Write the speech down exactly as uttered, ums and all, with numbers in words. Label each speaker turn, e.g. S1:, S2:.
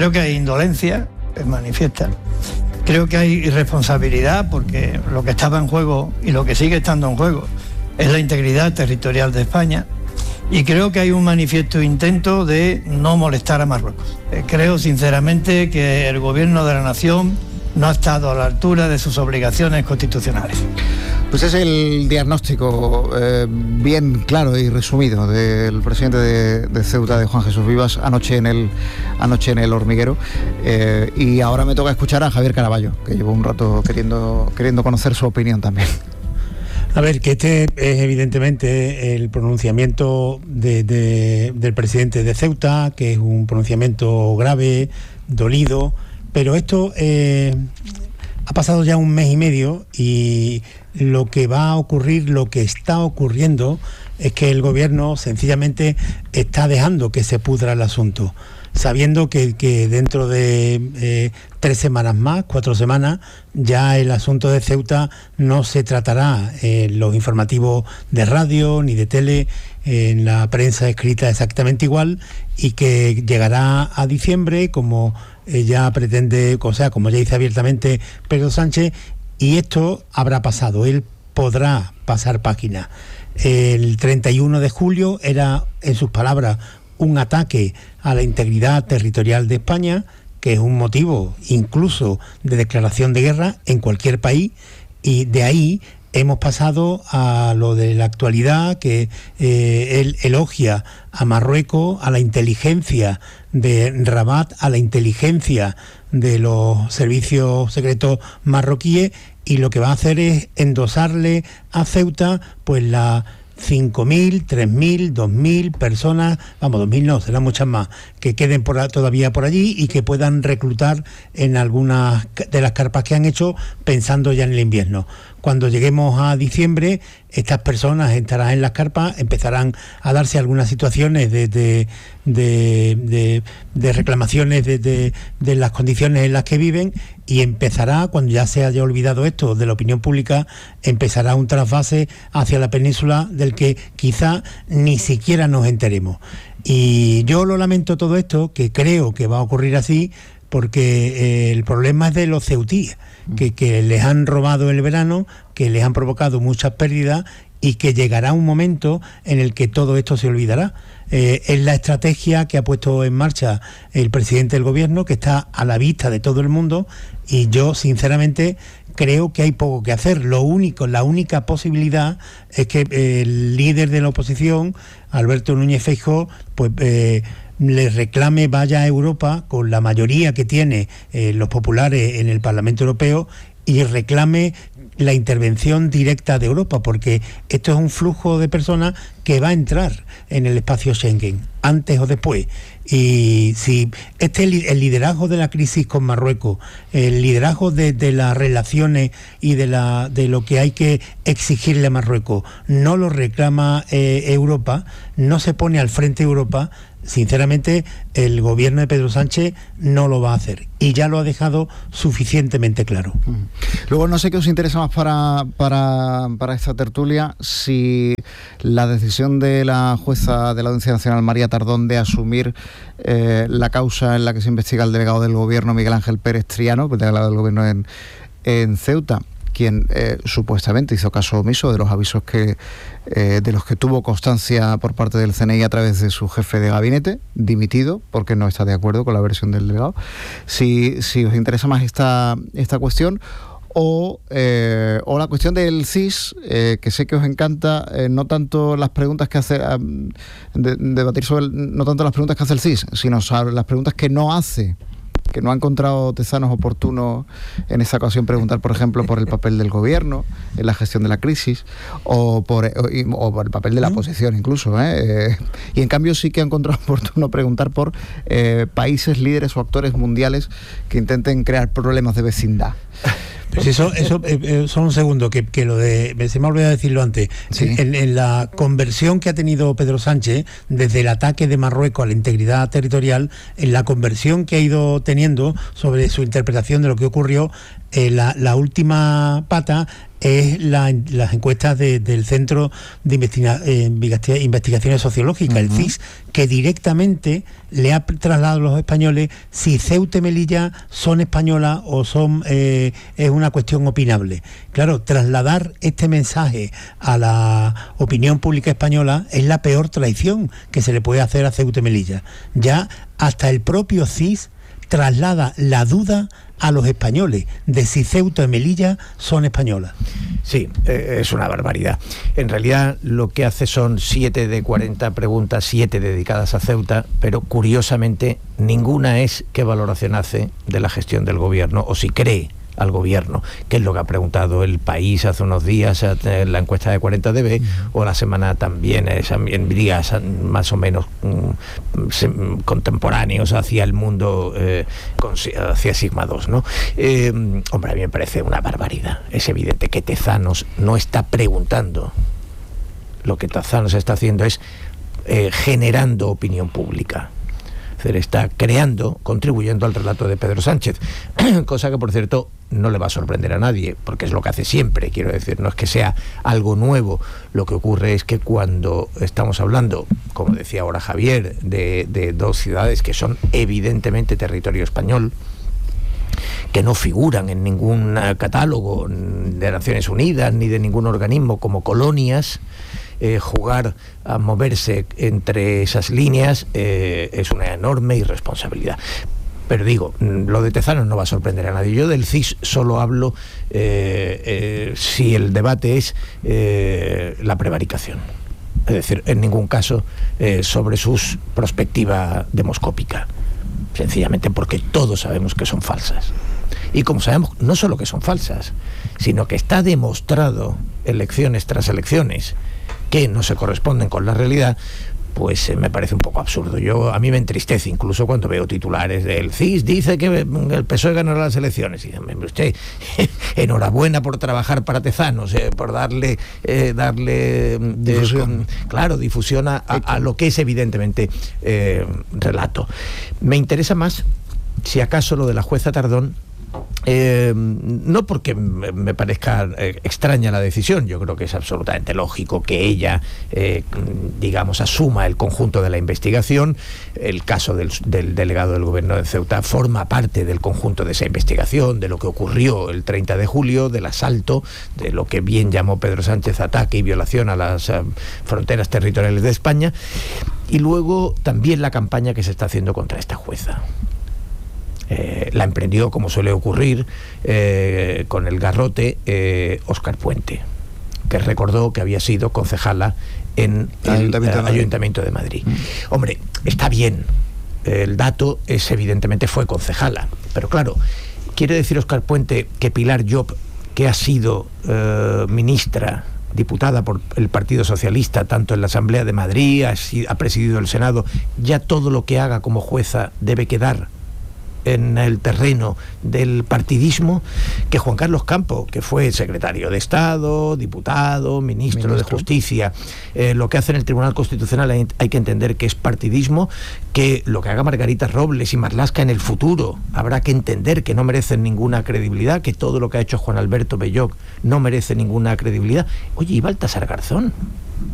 S1: creo que hay indolencia manifiesta. Creo que hay irresponsabilidad porque lo que estaba en juego y lo que sigue estando en juego es la integridad territorial de España, y creo que hay un manifiesto intento de no molestar a Marruecos. Eh, creo sinceramente que el gobierno de la nación no ha estado a la altura de sus obligaciones constitucionales.
S2: Pues es el diagnóstico eh, bien claro y resumido del presidente de, de Ceuta, de Juan Jesús Vivas, anoche en el, anoche en el Hormiguero. Eh, y ahora me toca escuchar a Javier Caraballo, que llevo un rato queriendo, queriendo conocer su opinión también.
S3: A ver, que este es evidentemente el pronunciamiento de, de, del presidente de Ceuta, que es un pronunciamiento grave, dolido, pero esto eh, ha pasado ya un mes y medio y lo que va a ocurrir, lo que está ocurriendo, es que el gobierno sencillamente está dejando que se pudra el asunto, sabiendo que, que dentro de eh, tres semanas más, cuatro semanas, ya el asunto de Ceuta no se tratará en los informativos de radio ni de tele, en la prensa escrita exactamente igual, y que llegará a diciembre, como ya pretende, o sea, como ya dice abiertamente Pedro Sánchez, y esto habrá pasado, él podrá pasar página. El treinta y uno de julio era, en sus palabras, un ataque a la integridad territorial de España, que es un motivo incluso de declaración de guerra en cualquier país, y de ahí hemos pasado a lo de la actualidad, que eh, él elogia a Marruecos, a la inteligencia de Rabat, a la inteligencia de los servicios secretos marroquíes, y lo que va a hacer es endosarle a Ceuta pues la cinco mil, tres mil, dos mil personas, vamos, dos mil no, serán muchas más, que queden por, todavía por allí y que puedan reclutar en algunas de las carpas que han hecho, pensando ya en el invierno. Cuando lleguemos a diciembre, estas personas estarán en las carpas, empezarán a darse algunas situaciones de, de, de, de, de reclamaciones de, de, de las condiciones en las que viven, y empezará, cuando ya se haya olvidado esto de la opinión pública, empezará un trasvase hacia la península del que quizá ni siquiera nos enteremos. Y yo lo lamento todo esto, que creo que va a ocurrir así, porque eh, el problema es de los ceutíes, que, que les han robado el verano, que les han provocado muchas pérdidas, y que llegará un momento en el que todo esto se olvidará. Eh, es la estrategia que ha puesto en marcha el presidente del gobierno, que está a la vista de todo el mundo, y yo sinceramente creo que hay poco que hacer. Lo único, la única posibilidad es que eh, el líder de la oposición, Alberto Núñez Feijóo, pues eh, le reclame, vaya a Europa con la mayoría que tiene eh, los populares en el Parlamento Europeo, y reclame la intervención directa de Europa, porque esto es un flujo de personas que va a entrar en el espacio Schengen, antes o después. Y si este el liderazgo de la crisis con Marruecos, el liderazgo de, de las relaciones y de la de lo que hay que exigirle a Marruecos no lo reclama eh, Europa, no se pone al frente de Europa, sinceramente el gobierno de Pedro Sánchez no lo va a hacer, y ya lo ha dejado suficientemente claro.
S2: Luego, no sé qué os interesa más para, para, para esta tertulia, si la decisión de la jueza de la Audiencia Nacional, María Tardón, de asumir eh, la causa en la que se investiga el delegado del gobierno, Miguel Ángel Pérez Triano, el delegado del gobierno en, en Ceuta, quien eh, supuestamente hizo caso omiso de los avisos que eh, de los que tuvo constancia por parte del C N I a través de su jefe de gabinete, dimitido porque no está de acuerdo con la versión del delegado. Si, si os interesa más esta, esta cuestión, o, eh, o la cuestión del C I S, eh, que sé que os encanta, eh, no tanto las preguntas que hace, um, de, debatir sobre, el, no tanto las preguntas que hace el C I S, sino sobre las preguntas que no hace, que no ha encontrado Tezanos oportuno en esta ocasión preguntar, por ejemplo, por el papel del gobierno en la gestión de la crisis, o por, o, o por el papel de la oposición incluso, ¿eh? Eh, y en cambio sí que ha encontrado oportuno preguntar por eh, países líderes o actores mundiales que intenten crear problemas de vecindad.
S3: Pues eso, eso eh, eh, solo un segundo, que, que lo de, se me ha olvidado decirlo antes, sí. en, en la conversión que ha tenido Pedro Sánchez, desde el ataque de Marruecos a la integridad territorial, en la conversión que ha ido teniendo sobre su interpretación de lo que ocurrió, eh, la, la última pata es la, las encuestas de, del Centro de Investiga, eh, Investigaciones Sociológicas, uh-huh. el C I S, que directamente le ha trasladado a los españoles si Ceuta y Melilla son españolas o son eh, es una cuestión opinable. Claro, trasladar este mensaje a la opinión pública española es la peor traición que se le puede hacer a Ceuta y Melilla. Ya hasta el propio C I S traslada la duda a los españoles de si Ceuta y Melilla son españolas.
S4: Sí, eh, es una barbaridad. En realidad lo que hace son siete de cuarenta preguntas, siete dedicadas a Ceuta, pero curiosamente ninguna es qué valoración hace de la gestión del gobierno o si cree al gobierno, que es lo que ha preguntado El País hace unos días en la encuesta de cuarenta D B, uh-huh. o la semana también, en días más o menos um, contemporáneos hacia el mundo, eh, hacia Sigma dos, ¿no? Eh, hombre, a mí me parece una barbaridad. Es evidente que Tezanos no está preguntando. Lo que Tezanos está haciendo es eh, generando opinión pública. Es decir, está creando, contribuyendo al relato de Pedro Sánchez, cosa que, por cierto, no le va a sorprender a nadie, porque es lo que hace siempre, quiero decir, no es que sea algo nuevo. Lo que ocurre es que cuando estamos hablando, como decía ahora Javier, de, de dos ciudades que son evidentemente territorio español, que no figuran en ningún catálogo de Naciones Unidas ni de ningún organismo como colonias, eh, jugar a moverse entre esas líneas eh, es una enorme irresponsabilidad. Pero digo, lo de Tezanos no va a sorprender a nadie. Yo del C I S solo hablo eh, eh, si el debate es eh, la prevaricación. Es decir, en ningún caso eh, sobre su perspectiva demoscópica. Sencillamente porque todos sabemos que son falsas. Y como sabemos, no solo que son falsas, sino que está demostrado elecciones tras elecciones que no se corresponden con la realidad, pues eh, me parece un poco absurdo. Yo, a mí me entristece incluso cuando veo titulares del C I S dice que el P S O E ganará las elecciones. Y dice, usted, enhorabuena por trabajar para Tezanos, eh, por darle eh, darle difusión. Eh, con, claro, difusión a, a, a lo que es evidentemente eh, relato. Me interesa más, si acaso, lo de la jueza Tardón. Eh, no porque me parezca eh, extraña la decisión, yo creo que es absolutamente lógico que ella, eh, digamos, asuma el conjunto de la investigación. El caso del, del delegado del gobierno de Ceuta forma parte del conjunto de esa investigación, de lo que ocurrió el treinta de julio, del asalto, de lo que bien llamó Pedro Sánchez ataque y violación a las uh, fronteras territoriales de España, y luego también la campaña que se está haciendo contra esta jueza. Eh, la emprendió, como suele ocurrir, eh, con el garrote eh, Óscar Puente, que recordó que había sido concejala en el Ayuntamiento, eh, Ayuntamiento de Madrid. Mm. Hombre, está bien, el dato es evidentemente fue concejala, pero claro, quiere decir Óscar Puente que Pilar Llop, que ha sido eh, ministra, diputada por el Partido Socialista, tanto en la Asamblea de Madrid, ha, ha presidido el Senado, ya todo lo que haga como jueza debe quedar en el terreno del partidismo, que Juan Carlos Campo, que fue secretario de Estado, diputado, ministro, ministro. de Justicia, eh, lo que hace en el Tribunal Constitucional hay, hay que entender que es partidismo, que lo que haga Margarita Robles y Marlaska en el futuro habrá que entender que no merecen ninguna credibilidad, que todo lo que ha hecho Juan Alberto Belloc no merece ninguna credibilidad. Oye, ¿y Baltasar Garzón?